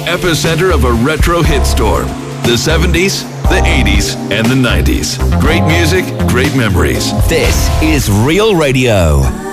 epicenter of a retro hit storm. The 70s, the 80s, and the 90s. Great music, great memories. This is Real Radio.